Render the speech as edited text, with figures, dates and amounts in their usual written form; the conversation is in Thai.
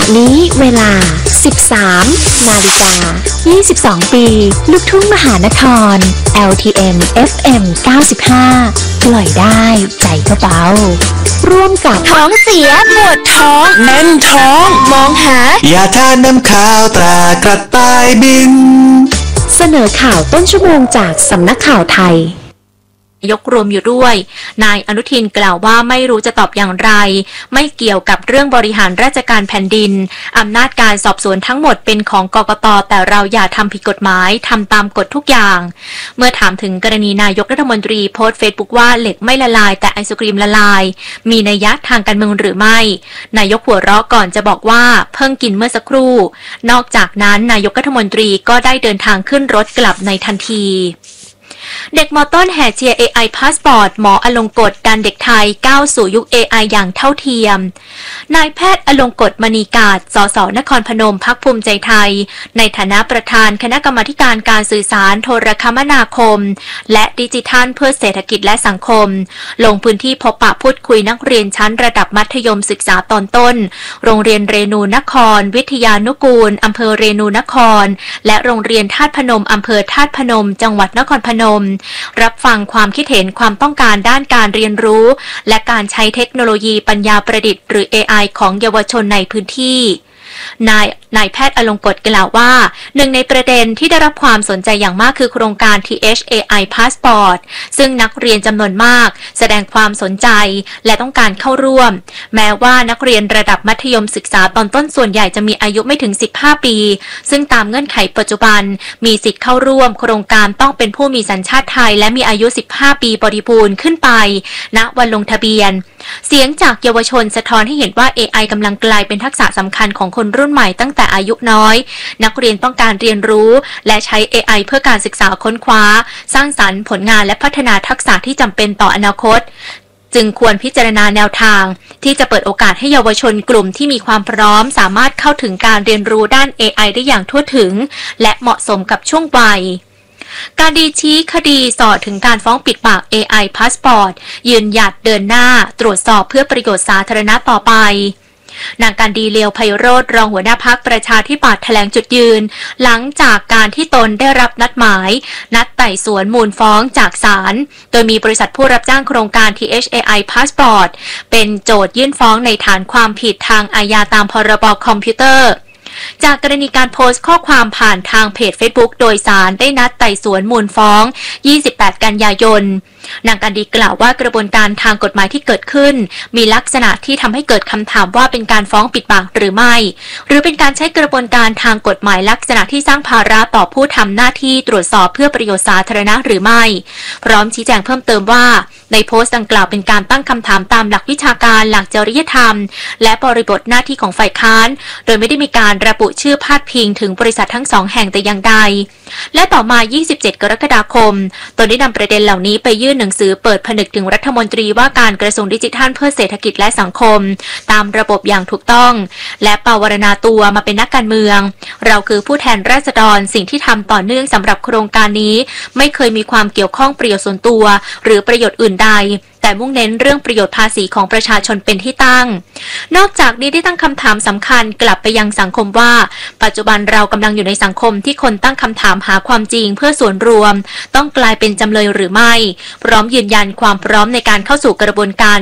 ณะนี้เวลา 13 นาฬิกา 22 ปีลูกทุ่งมหานคร LTM FM 95 ปล่อยได้ใจก็เบาร่วมกับท้องเสียปวดท้องแน่นท้องมองหายาทานน้ำข้าวตรากระต่ายบินเสนอข่าวต้นชั่วโมงจากสำนักข่าวไทยยกรวมอยู่ด้วยนายอนุทินกล่าวว่าไม่รู้จะตอบอย่างไรไม่เกี่ยวกับเรื่องบริหารราชการแผ่นดินอำนาจการสอบสวนทั้งหมดเป็นของกกต.แต่เราอย่าทำผิดกฎหมายทำตามกฎทุกอย่างเมื่อถามถึงกรณีนายกรัฐมนตรีโพสต์เฟซบุ๊กว่าเหล็กไม่ละลายแต่ไอศกรีมละลายมีนัยยะทางการเมืองหรือไม่นายกหัวเราะก่อนจะบอกว่าเพิ่งกินเมื่อสักครู่นอกจากนั้นนายกรัฐมนตรีก็ได้เดินทางขึ้นรถกลับในทันทีเด็กม.ต้นแห่เชียร์ AI Passport หมออลงกฎดันเด็กไทยก้าวสู่ยุค AI อย่างเท่าเทียมนายแพทย์อลงกฎมณีกาศสสนครพนมพรรคภูมิใจไทยในฐานะประธานคณะกรรมาการการสื่อสารโทรคมนาคมและดิจิทัลเพื่อเศรษฐกิจและสังคมลงพื้นที่พบปะพูดคุยนักเรียนชั้นระดับมัธยมศึกษาตอนต้นโรงเรียนเรนูนครวิทยานุกูลอำเภอเรนูนครและโรงเรียนธาตุพนมอำเภอธาตุพนมจังหวัดนครพนมรับฟังความคิดเห็นความต้องการด้านการเรียนรู้และการใช้เทคโนโลยีปัญญาประดิษฐ์หรือ AI ของเยาวชนในพื้นที่นายแพทย์อลงกฎกล่าวว่าหนึ่งในประเด็นที่ได้รับความสนใจอย่างมากคือโครงการ THAI Passport ซึ่งนักเรียนจำนวนมากแสดงความสนใจและต้องการเข้าร่วมแม้ว่านักเรียนระดับมัธยมศึกษาตอนต้นส่วนใหญ่จะมีอายุไม่ถึง15ปีซึ่งตามเงื่อนไขปัจจุบันมีสิทธิ์เข้าร่วมโครงการต้องเป็นผู้มีสัญชาติไทยและมีอายุ15ปีบริบูรณ์ขึ้นไปณวันลงทะเบียนเสียงจากเยาวชนสะท้อนให้เห็นว่า AI กำลังกลายเป็นทักษะสำคัญของคนรุ่นใหม่ตั้งแต่อายุน้อยนักเรียนต้องการเรียนรู้และใช้ AI เพื่อการศึกษาค้นคว้าสร้างสรรค์ผลงานและพัฒนาทักษะที่จำเป็นต่ออนาคตจึงควรพิจารณาแนวทางที่จะเปิดโอกาสให้เยาวชนกลุ่มที่มีความพร้อมสามารถเข้าถึงการเรียนรู้ด้าน AI ได้อย่างทั่วถึงและเหมาะสมกับช่วงวัยการดีชี้คดีสอดถึงการฟ้องปิดปาก AI Passport ยืนหยัดเดินหน้าตรวจสอบเพื่อประโยชน์สาธารณะต่อไปนางการดีเลวไพโรจน์รองหัวหน้าพรรคประชาธิปัตย์แถลงจุดยืนหลังจากการที่ตนได้รับนัดหมายนัดไต่สวนมูลฟ้องจากศาลโดยมีบริษัทผู้รับจ้างโครงการ THAI Passport เป็นโจทยื่นฟ้องในฐานความผิดทางอาญาตามพรบคอมพิวเตอร์จากกรณีการโพสต์ข้อความผ่านทางเพจ Facebook โดยศาลได้นัดไต่สวนมูลฟ้อง28กันยายนนางการดีกล่าวว่ากระบวนการทางกฎหมายที่เกิดขึ้นมีลักษณะที่ทำให้เกิดคำถามว่าเป็นการฟ้องปิดปากหรือไม่หรือเป็นการใช้กระบวนการทางกฎหมายลักษณะที่สร้างภาระต่อผู้ทำหน้าที่ตรวจสอบเพื่อประโยชน์สาธารณะหรือไม่พร้อมชี้แจงเพิ่มเติมว่าในโพสต์ดังกล่าวเป็นการตั้งคำถามตามหลักวิชาการหลักจริยธรรมและบริบทหน้าที่ของฝ่ายค้านโดยไม่ได้มีการระบุชื่อพาดพิงถึงบริษัททั้ง2แห่งแต่อย่างใดและต่อมา27กรกฎาคมตนได้นำประเด็นเหล่านี้ไปยื่นหนังสือเปิดผนึกถึงรัฐมนตรีว่าการกระทรวงดิจิทัลเพื่อเศรษฐกิจและสังคมตามระบบอย่างถูกต้องและปวารณาตัวมาเป็นนักการเมืองเราคือผู้แทนราษฎรสิ่งที่ทำต่อเนื่องสำหรับโครงการนี้ไม่เคยมีความเกี่ยวข้องประโยชน์ส่วนตัวหรือประโยชน์อื่นใดแต่มุ่งเน้นเรื่องประโยชน์ภาษีของประชาชนเป็นที่ตั้งนอกจากนี้ได้ตั้งคำถามสำคัญกลับไปยังสังคมว่าปัจจุบันเรากำลังอยู่ในสังคมที่คนตั้งคำถามหาความจริงเพื่อส่วนรวมต้องกลายเป็นจำเลยหรือไม่พร้อมยืนยันความพร้อมในการเข้าสู่กระบวนการ